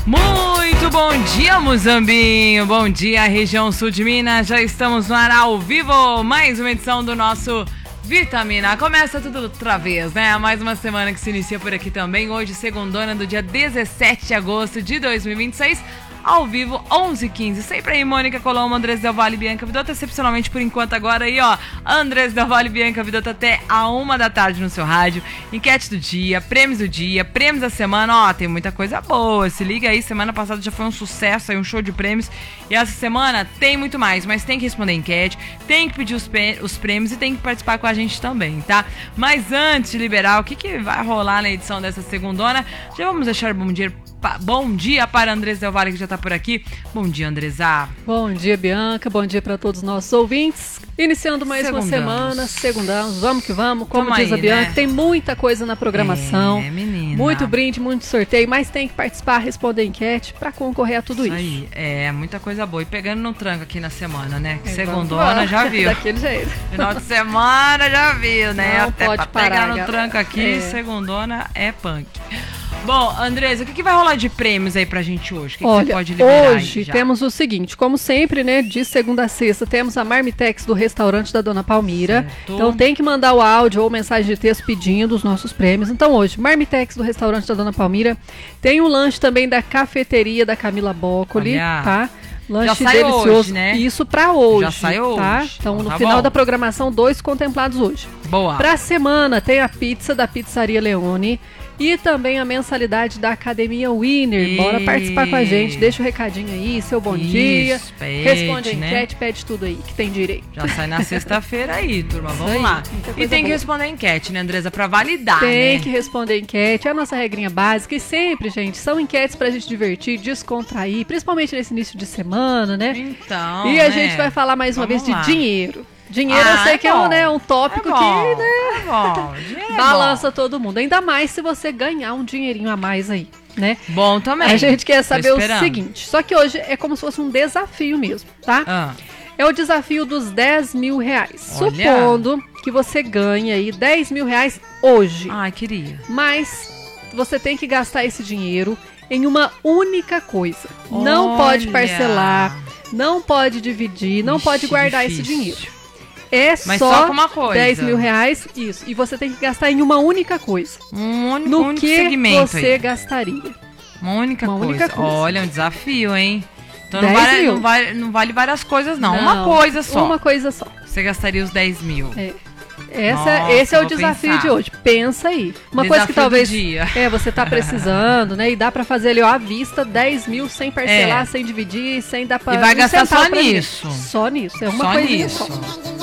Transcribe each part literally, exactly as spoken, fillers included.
Muito bom dia, Muzambinho. Bom dia, região sul de Minas. Já estamos no ar ao vivo. Mais uma edição do nosso Vitamina. Começa tudo outra vez, né? Mais uma semana que se inicia por aqui também. Hoje, segundona do dia dezessete de agosto de dois mil e vinte e seis. Ao vivo, onze e quinze. Sempre aí, Mônica Colombo, Andrés Del Valle e Bianca Vidotto. Excepcionalmente, por enquanto, agora aí, ó. Andrés Del Valle e Bianca Vidotto até a uma da tarde no seu rádio. Enquete do dia, prêmios do dia, prêmios da semana. Ó, tem muita coisa boa. Se liga aí, semana passada já foi um sucesso aí, um show de prêmios. E essa semana tem muito mais, mas tem que responder a enquete, tem que pedir os, os prêmios e tem que participar com a gente também, tá? Mas antes de liberar o que, que vai rolar na edição dessa segundona, já vamos deixar bom dia. Bom dia para Andrés Del Valle, que já está por aqui. Bom dia, Andresa. Bom dia, Bianca. Bom dia para todos os nossos ouvintes. Iniciando mais Segundamos. uma semana, segundamos, vamos que vamos. Como Tamo diz aí, a Bianca, né? Tem muita coisa na programação. É, menina. Muito brinde, muito sorteio, mas tem que participar, responder a enquete para concorrer a tudo isso. isso. Aí, é, muita coisa boa. E pegando no tranco aqui na semana, né? Que é, segundona já viu. Daquele jeito. Final de semana já viu, né? Não Até pode pra parar, pegar no galera. tranco aqui, é. segundona é punk. Bom, Andresa, o que, que vai rolar de prêmios aí pra gente hoje? O que, Olha, que você pode liberar hoje aí já? Temos o seguinte, como sempre, né, de segunda a sexta, temos a Marmitex do restaurante da Dona Palmira. Certo. Então tem que mandar o áudio ou mensagem de texto pedindo os nossos prêmios. Então hoje, Marmitex do restaurante da Dona Palmira. Tem o lanche também da cafeteria da Camila Boccoli, Olha. tá? Lanche Já sai delicioso. Hoje, né? Isso pra hoje. Já sai hoje. Tá? Então no tá final bom. da programação, dois contemplados hoje. Boa. Pra semana tem a pizza da Pizzaria Leone. E também a mensalidade da Academia Winner. E... Bora participar com a gente. Deixa o recadinho aí, seu bom Isso, dia. Pede, responde a enquete, né? pede tudo aí, que tem direito. Já sai na sexta-feira aí, turma. Vamos aí, lá. E tem boa. que responder a enquete, né, Andresa? Pra validar, tem né? Tem que responder a enquete. É a nossa regrinha básica. E sempre, gente, são enquetes pra gente divertir, descontrair. Principalmente nesse início de semana, né? Então, E a né? gente vai falar mais uma Vamos vez lá. de dinheiro. Dinheiro, ah, eu sei é que é um, né, um tópico é bom, que, né, é bom. Dinheiro é balança bom. todo mundo. Ainda mais se você ganhar um dinheirinho a mais aí, né? Bom também. A gente quer saber o seguinte, só que hoje é como se fosse um desafio mesmo, tá? Ah. É o desafio dos dez mil reais. Olha. Supondo que você ganhe aí dez mil reais hoje. Ai, queria. Mas você tem que gastar esse dinheiro em uma única coisa. Olha. Não pode parcelar, não pode dividir, não Ixi, pode guardar difícil. esse dinheiro. É Mas só, só com uma coisa. dez mil reais, isso. E você tem que gastar em uma única coisa. Um único, no único que segmento você aí. gastaria? Uma única, uma coisa. única coisa. Olha, um desafio, hein? Então não vale, não, vale, não vale várias coisas, não. não. Uma coisa só. Uma coisa só. Você gastaria os dez mil. É. Essa, Nossa, esse é o desafio pensar. de hoje. Pensa aí. Uma desafio coisa que talvez dia. é, você tá precisando, né? E dá pra fazer ali, ó, à vista, dez mil sem parcelar, é. sem dividir, sem dar pra... E vai gastar só nisso. Ninguém. Só nisso. É uma só coisa nisso. Só.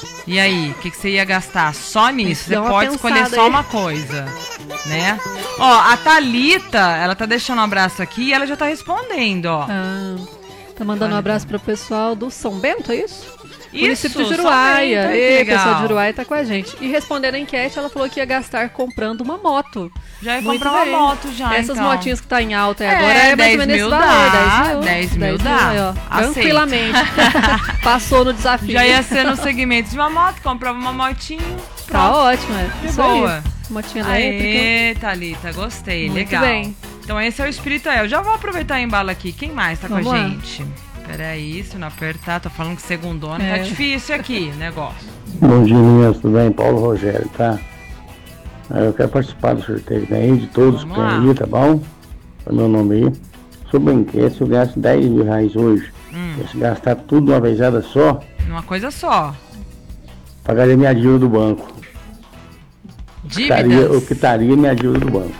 E aí, o que, que você ia gastar? Só nisso. Você Dá uma pode escolher só aí. uma coisa, né? Ó, a Thalita, ela tá deixando um abraço aqui e ela já tá respondendo, ó. Ah, tá mandando um abraço pro pessoal do São Bento, é isso? Isso, município de Juruáia. E o pessoal de Juruáia tá com a gente. E respondendo a enquete, ela falou que ia gastar comprando uma moto. Já ia Muito comprar bem. uma moto já, Essas então. motinhas que tá em alta é, agora é mais ou menos esse valor. dez mil. dez mil dá. Aí, ó, tranquilamente. Passou no desafio. Já ia ser no segmento de uma moto, comprava uma motinho. Tá pronto. ótimo, é. De Isso boa. Aí. Motinha Aê, Thalita, gostei. Muito legal. Bem. Então esse é o espírito aí. Eu já vou aproveitar a embala aqui. Quem mais tá Vamos com a lá. gente? Peraí, se não apertar, tô falando que segundona, é. tá difícil aqui o negócio. Bom dia, meninas, tudo bem? Paulo Rogério, tá? Eu quero participar do sorteio aí, de todos que tem aí, tá bom? É meu nome aí. Sobre a enquete, se eu gasto dez mil reais hoje, hum. se gastar tudo uma vezada só, uma coisa só, pagaria minha dívida do banco. Dívidas? Quitaria, eu quitaria minha dívida do banco.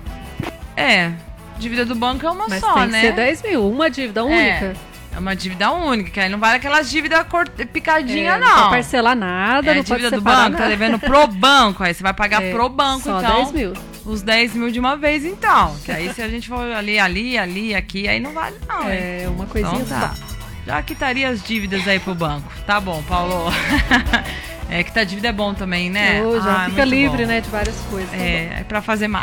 É, dívida do banco é uma Mas só, tem né? que ser dez mil, uma dívida única. É. É uma dívida única, que aí não vale aquelas dívidas picadinhas, é, não. Não pode parcelar nada, é, não a dívida pode do separar banco, nada. tá devendo pro banco, aí você vai pagar é, pro banco, só então. dez mil. Os dez mil de uma vez, então. Que aí se a gente for ali, ali, ali, aqui, aí não vale, não. É, hein? uma coisinha então, tá. só. Já quitaria as dívidas aí pro banco. Tá bom, Paulo. É que tá dívida é bom também, né? Oh, já ah, fica livre, bom. né, de várias coisas. É, tá é pra fazer mais.